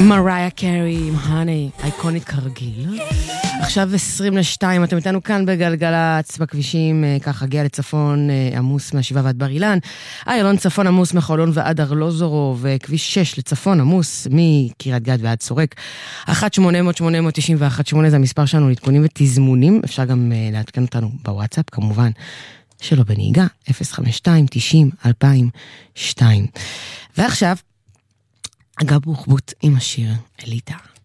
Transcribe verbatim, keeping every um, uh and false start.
מריה קרי עם הני, אייקונית כרגיל. עכשיו עשרים לשתיים, אתם איתנו כאן בגלגלצ, בכבישים, ככה הגיע לצפון עמוס מהשבעה ועד בר אילן, איילון צפון עמוס מחולון ועד ארלוזורוב, וכביש שש לצפון עמוס מקריית גת ועד סורק. אחת שמונה אפס אפס שמונה אפס תשע אחת שמונה זה המספר שלנו לעדכונים ותזמונים, אפשר גם לעדכן אותנו בוואטסאפ כמובן, שלא בנהיגה, אפס חמש שתיים תשעים אלפיים ושתיים. ועכשיו, אגב בוחבוט עם השיר אליטה.